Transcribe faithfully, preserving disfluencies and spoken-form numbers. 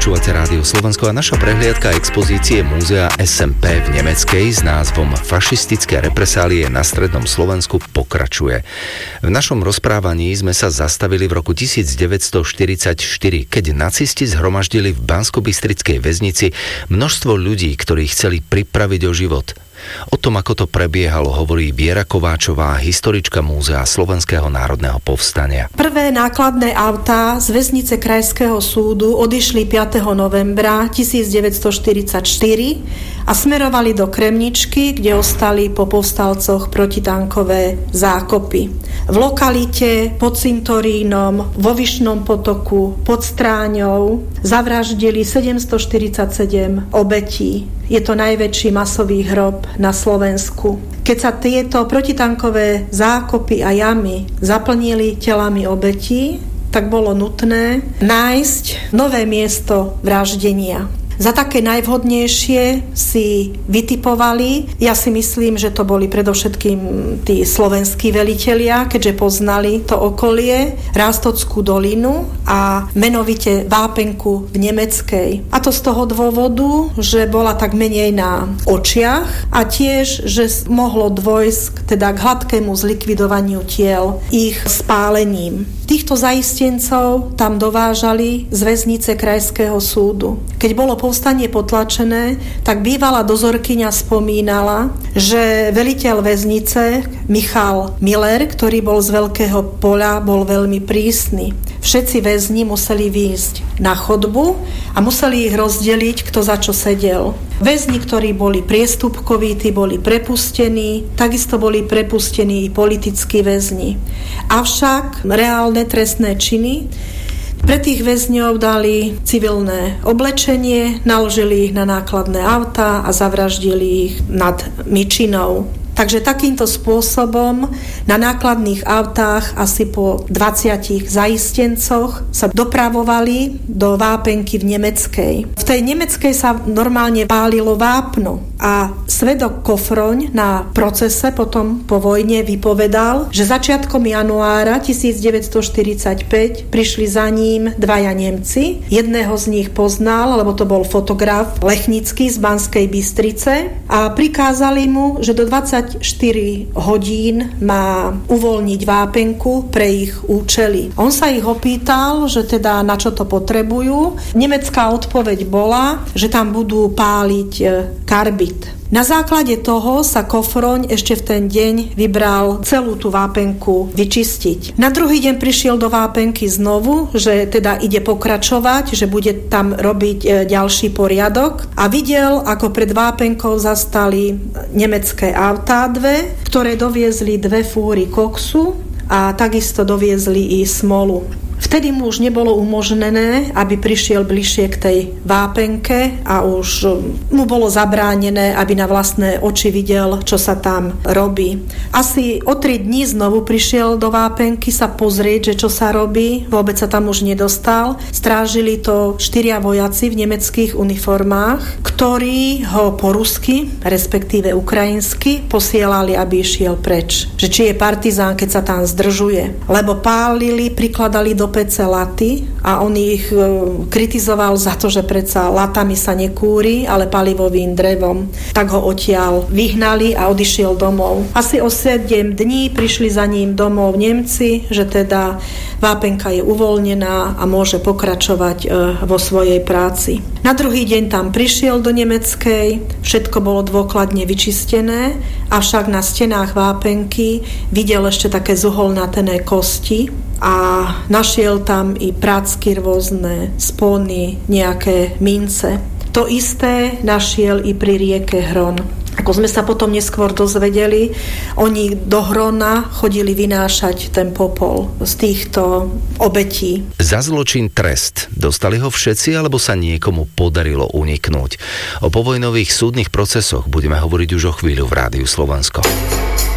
Počúvate Rádio Slovensko a naša prehliadka expozície múzea es em pé v Nemeckej s názvom Fašistické represálie na strednom Slovensku pokračuje. V našom rozprávaní sme sa zastavili v roku devätnásťstoštyridsaťštyri, keď nacisti zhromaždili v Banskobystrickej väznici množstvo ľudí, ktorí chceli pripraviť o život. O tom, ako to prebiehalo, hovorí Viera Kováčová, historička Múzea Slovenského národného povstania. Prvé nákladné autá z väznice Krajského súdu odišli piateho novembra devätnásťstoštyridsaťštyri a smerovali do Kremničky, kde ostali po povstalcoch protitankové zákopy. V lokalite pod cintorínom, vo Vyšnom potoku, pod Stráňou zavraždili sedemstoštyridsaťsedem obetí. Je to najväčší masový hrob na Slovensku. Keď sa tieto protitankové zákopy a jamy zaplnili telami obetí, tak bolo nutné nájsť nové miesto vraždenia. Za také najvhodnejšie si vytipovali, ja si myslím, že to boli predovšetkým tí slovenskí velitelia, keďže poznali to okolie, Rástockú dolinu a menovite Vápenku v Nemeckej. A to z toho dôvodu, že bola tak menej na očiach a tiež, že mohlo dôjsť teda k hladkému zlikvidovaniu tiel ich spálením. Týchto zaistencov tam dovážali z väznice Krajského súdu. Keď bolo povstanie potlačené, tak bývalá dozorkyňa spomínala, že veliteľ väznice Michal Miller, ktorý bol z Veľkého Poľa, bol veľmi prísny. Všetci väzni museli výjsť na chodbu a museli ich rozdeliť, kto za čo sedel. Väzni, ktorí boli priestupkoví, tí boli prepustení, takisto boli prepustení i politickí väzni. Avšak reálne trestné činy pre tých väzňov dali civilné oblečenie, naložili ich na nákladné autá a zavraždili ich nad Myčinou. Takže takýmto spôsobom na nákladných autách asi po dvadsiatich zaistencoch sa dopravovali do Vápenky v Nemeckej. V tej Nemeckej sa normálne pálilo vápno a svedok Kofroň na procese potom po vojne vypovedal, že začiatkom januára devätnásťstoštyridsaťpäť prišli za ním dvaja Nemci. Jedného z nich poznal, lebo to bol fotograf Lechnický z Banskej Bystrice a prikázali mu, že do dvadsaťštyri hodín má uvoľniť Vápenku pre ich účely. On sa ich opýtal, že teda na čo to potrebujú. Nemecká odpoveď bola, že tam budú páliť karbid. Na základe toho sa Kofroň ešte v ten deň vybral celú tú Vápenku vyčistiť. Na druhý deň prišiel do Vápenky znovu, že teda ide pokračovať, že bude tam robiť ďalší poriadok a videl, ako pred Vápenkou zastali nemecké autá dve, ktoré doviezli dve fúry koksu a takisto doviezli i smolu. Vtedy mu už nebolo umožnené, aby prišiel bližšie k tej Vápenke a už mu bolo zabránené, aby na vlastné oči videl, čo sa tam robí. Asi o tri dní znovu prišiel do Vápenky sa pozrieť, že čo sa robí. Vôbec sa tam už nedostal. Strážili to štyria vojaci v nemeckých uniformách, ktorí ho po rusky, respektíve ukrajinsky, posielali, aby išiel preč. Že či je partizán, keď sa tam zdržuje. Lebo pálili, prikladali do pece laty a on ich e, kritizoval za to, že predsa latami sa nekúri, ale palivovým drevom. Tak ho odtiaľ vyhnali a odišiel domov. Asi o sedem dní prišli za ním domov Nemci, že teda Vápenka je uvoľnená a môže pokračovať e, vo svojej práci. Na druhý deň tam prišiel do Nemeckej, všetko bolo dôkladne vyčistené, avšak na stenách Vápenky videl ešte také zuholnatené kosti a našiel tam i prácky rôzne spóny, nejaké mince. To isté našiel i pri rieke Hron. Ako sme sa potom neskôr dozvedeli, oni do Hrona chodili vynášať ten popol z týchto obetí. Za zločin trest. Dostali ho všetci, alebo sa niekomu podarilo uniknúť? O povojnových súdnych procesoch budeme hovoriť už o chvíľu v Rádiu Slovensko.